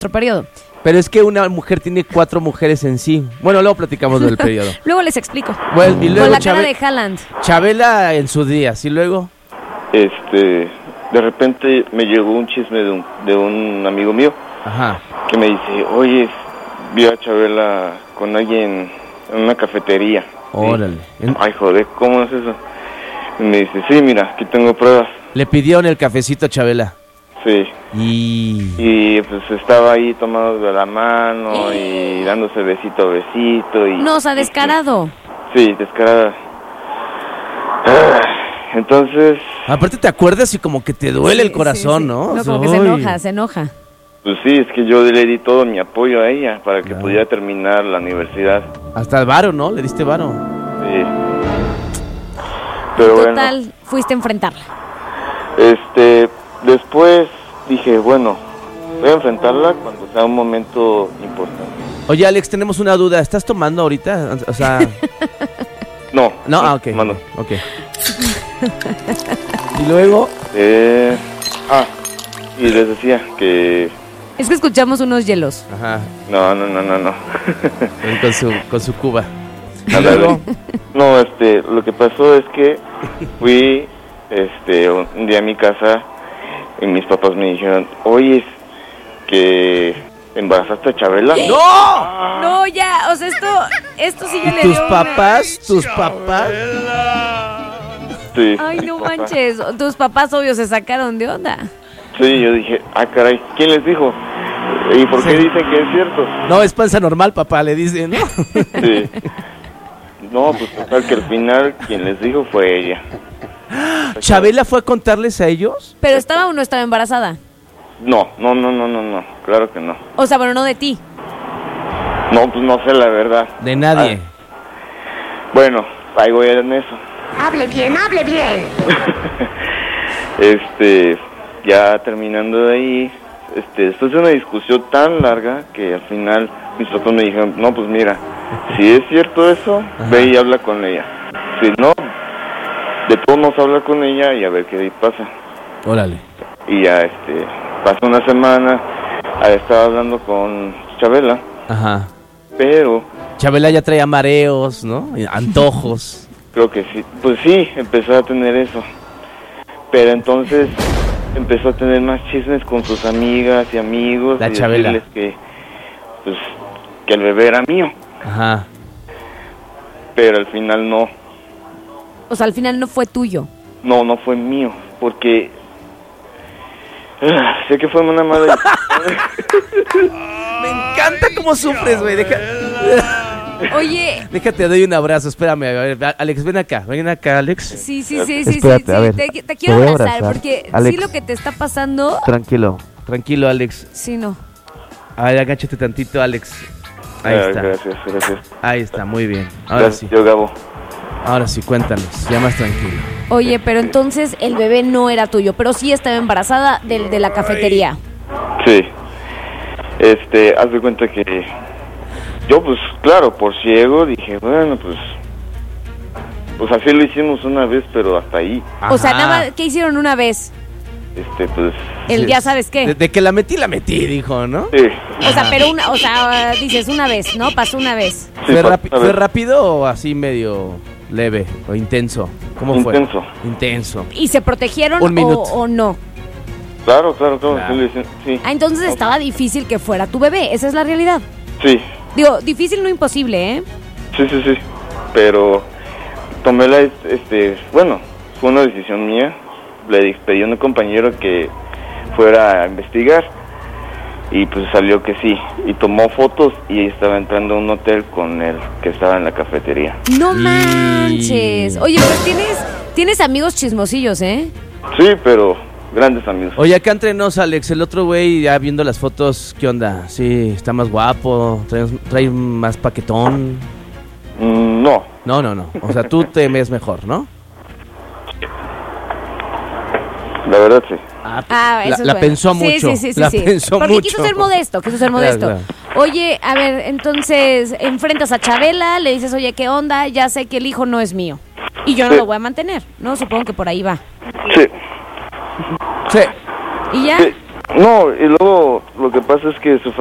nuestro periodo. Pero es que una mujer tiene 4 mujeres en sí. Bueno, luego platicamos del periodo. Luego les explico. Bueno, y luego Con la cara de Haaland. Chabela en sus días, ¿y luego? De repente me llegó un chisme de un amigo mío. Ajá. Que me dice, oye, vi a Chabela con alguien en una cafetería. Órale. ¿Sí? Ay, joder, ¿cómo es eso? Y me dice, sí, mira, aquí tengo pruebas. Le pidieron el cafecito a Chabela. Sí. Y pues estaba ahí tomados de la mano y dándose besito a besito. No, o sea, descarado. Sí, descarada. Entonces... Aparte te acuerdas y como que te duele el corazón, sí. ¿no? No, como que se enoja. Pues sí, es que yo le di todo mi apoyo a ella para que pudiera terminar la universidad. Hasta el varo, ¿no? Le diste varo. Sí. Pero total, fuiste a enfrentarla. Después dije, bueno, voy a enfrentarla cuando sea un momento importante. Oye, Alex, tenemos una duda. ¿Estás tomando ahorita? O sea... No, ok. Tomando. Ok. ¿Y luego? Y les decía que... Es que escuchamos unos hielos. Ajá. No. con su cuba. ¿Y luego? No, lo que pasó es que fui, un día a mi casa y mis papás me dijeron, oye, que ¿embarazaste a Chabela? ¡No! No, ya, o sea, esto sí ya le ¿Tus dio papás? una... ¿Tus papás? Sí. Ay, no manches, tus papás obvio se sacaron de onda. Sí, yo dije, caray, ¿quién les dijo? ¿Y por qué dicen que es cierto? No, es panza normal, papá, le dicen, ¿no? Sí. No, pues total que al final quien les dijo fue ella. ¿Chabela fue a contarles a ellos? ¿Pero estaba o no estaba embarazada? No, claro que no. O sea, bueno, no de ti. No, pues no sé la verdad. De nadie. Bueno, ahí voy en eso. Hable bien. Ya terminando de ahí, después de una discusión tan larga que al final mis papás me dijeron, no, pues mira, si es cierto eso, ve y habla con ella. Si no, de todos modos habla con ella y a ver qué pasa. Órale. Y ya, pasó una semana, estaba hablando con Chabela. Ajá. Pero... Chabela ya traía mareos, ¿no? Antojos. Creo que sí. Pues sí, empezó a tener eso. Pero entonces empezó a tener más chismes con sus amigas y amigos. La Chabela. Decirles que el bebé era mío. Ajá. Pero al final no. O sea, al final no fue tuyo. No fue mío. Porque... sé que fue una mala... Me encanta cómo sufres, güey. Oye. Déjate, doy un abrazo. Espérame, a ver, Alex, ven acá, Alex. Sí. Espérate, a ver, te quiero abrazar porque Alex, sí lo que te está pasando... Tranquilo, Alex. Sí, no. A ver, agáchate tantito, Alex. Ahí está. Gracias. Ahí está, muy bien. Ahora Gracias, sí. yo, Gabo. Ahora sí, cuéntanos, ya más tranquilo. Oye, pero entonces el bebé no era tuyo, pero sí estaba embarazada de la cafetería. Sí. Haz de cuenta que yo, pues, claro, por ciego, dije, bueno, pues así lo hicimos una vez, pero hasta ahí. Ajá. O sea, nada más, ¿qué hicieron una vez? Pues... El ya sabes qué. De que la metí, dijo, ¿no? Sí. O sea, pero dices una vez, ¿no? Pasó una vez. Sí, ¿Fue rápido o así medio leve o intenso? ¿Cómo fue? Intenso. ¿Y se protegieron o no? Claro. Sí. Ah, entonces estaba difícil que fuera tu bebé, esa es la realidad. Sí. Digo, difícil no imposible, ¿eh? Sí. Pero tomé bueno, fue una decisión mía. Le pedí a un compañero que fuera a investigar y pues salió que sí. Y tomó fotos y estaba entrando a un hotel con el que estaba en la cafetería. ¡No manches! Oye, pues tienes amigos chismosillos, ¿eh? Sí, pero grandes amigos. Oye, acá entre nos, Alex, el otro güey, ya viendo las fotos, ¿qué onda? Sí, está más guapo, trae más paquetón. No. No. O sea, tú te ves mejor, ¿no? La verdad, sí. Eso la es pensó bueno. mucho. Sí. Pensó porque mucho. quiso ser modesto. Claro. Oye, a ver, entonces enfrentas a Chabela, le dices, oye, ¿qué onda? Ya sé que el hijo no es mío y yo no lo voy a mantener, ¿no? Supongo que por ahí va. Sí. ¿Y ya? Sí. No, y luego lo que pasa es que su